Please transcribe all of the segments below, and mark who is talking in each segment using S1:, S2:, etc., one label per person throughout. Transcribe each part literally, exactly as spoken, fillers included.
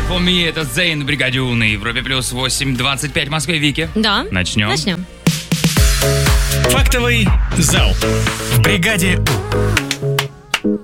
S1: For Me, это Зейн, Бригаде У на Европе плюс восемь двадцать пять в Москве. Вики.
S2: Да.
S1: Начнем.
S2: Начнем.
S3: Фактовый зал в Бригаде У.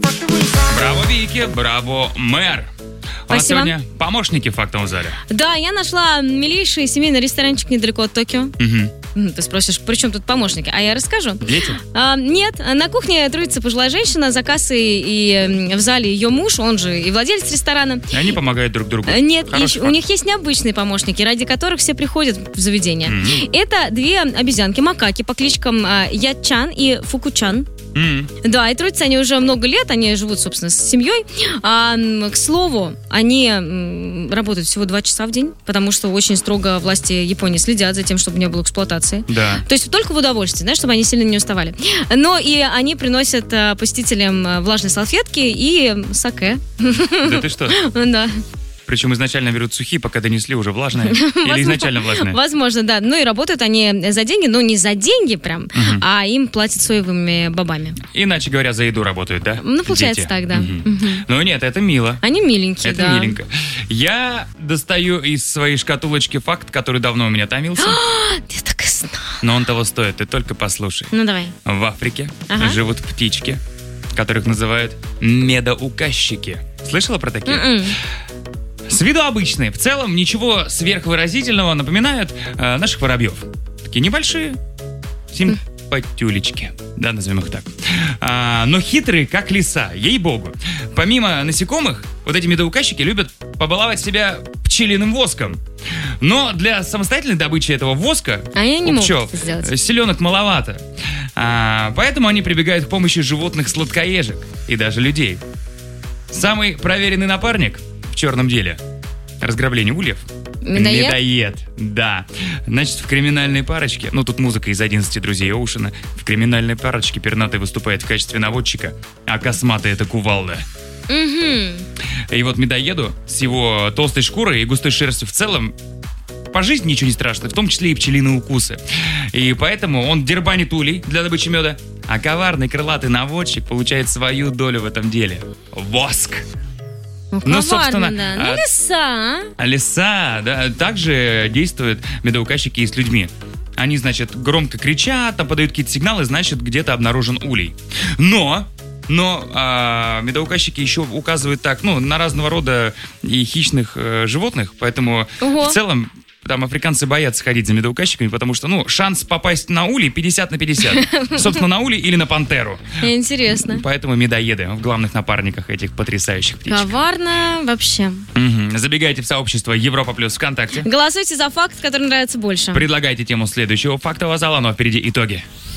S1: Браво, Вики, браво, мэр. У нас
S2: Спасибо.
S1: сегодня помощники в фактовом зале.
S2: Да, я нашла милейший семейный ресторанчик недалеко от Токио.
S1: Угу.
S2: Ты спросишь, при чем тут помощники? А я расскажу.
S1: Дети?
S2: А, нет, на кухне трудится пожилая женщина, за кассой и в зале ее муж, он же и владелец ресторана.
S1: И они помогают друг другу.
S2: Нет,
S1: Хороший
S2: и, у
S1: факт.
S2: них есть необычные помощники, ради которых все приходят в заведение.
S1: Мгм.
S2: Это две обезьянки, макаки по кличкам а, Ячан и Фукучан.
S1: М.
S2: Да, и трудятся они уже много лет, они живут, собственно, с семьей. А, м, к слову, они м, работают всего два часа в день, потому что очень строго власти Японии следят за тем, чтобы не было эксплуатации.
S1: Да.
S2: То есть только в удовольствие, знаешь, чтобы они сильно не уставали. Но и они приносят а, посетителям а, влажные салфетки и саке.
S1: Да ты что?
S2: Да.
S1: Причем изначально берут сухие, пока донесли уже влажные. Или изначально влажные.
S2: Возможно, да. Ну и работают они за деньги, но не за деньги прям, а им платят соевыми бобами.
S1: Иначе говоря, за еду работают, да?
S2: Ну, получается
S1: Дети.
S2: так, да.
S1: Мгм.
S2: Мгм.
S1: Ну нет, это мило.
S2: Они миленькие,
S1: Это
S2: да.
S1: миленько. Я достаю из своей шкатулочки факт, который давно у меня томился,
S2: Я так и знала.
S1: но он того стоит, ты только послушай.
S2: Ну давай.
S1: В Африке
S2: Ага.
S1: живут птички, которых называют медоуказчики. Слышала про такие?
S2: М-м.
S1: С виду обычные. В целом ничего сверхвыразительного, напоминают э, наших воробьев. Такие небольшие симпатюлечки. Да, назовем их так. А, но хитрые, как лиса, ей-богу. Помимо насекомых, вот эти медоуказчики любят побаловать себя пчелиным воском. Но для самостоятельной добычи этого воска
S2: Они не
S1: у
S2: могут
S1: пчел
S2: это сделать.
S1: э, селенок маловато. А, поэтому они прибегают к помощи животных сладкоежек и даже людей. Самый проверенный напарник в черном деле — разграбление ульев.
S2: Медоед?
S1: Медоед, да. Значит, в криминальной парочке, ну тут музыка из одиннадцати друзей Оушена, в криминальной парочке пернатый выступает в качестве наводчика, а косматый — это кувалда.
S2: Мгм.
S1: И вот медоеду с его толстой шкурой и густой шерстью в целом по жизни ничего не страшно, в том числе и пчелиные укусы. И поэтому он дербанит улей для добычи меда, а коварный крылатый наводчик получает свою долю в этом деле. Воск!
S2: Ну,
S1: Ну,
S2: коварно,
S1: собственно,
S2: да. Ну,
S1: а-
S2: лиса, а?
S1: А лиса, да, также действуют медоуказчики и с людьми. Они, значит, громко кричат, там подают какие-то сигналы, значит, где-то обнаружен улей. Но, но а, медоуказчики еще указывают так, ну, на разного рода и хищных э, животных, поэтому
S2: Ого.
S1: в целом там африканцы боятся ходить за медоуказчиками, потому что, ну, шанс попасть на улей пятьдесят на пятьдесят. Собственно, на улей или на пантеру.
S2: Интересно.
S1: Поэтому медоеды в главных напарниках этих потрясающих птичек.
S2: Коварно вообще.
S1: Мгм. Забегайте в сообщество Европа Плюс ВКонтакте.
S2: Голосуйте за факт, который нравится больше.
S1: Предлагайте тему следующего фактового зала, но впереди итоги.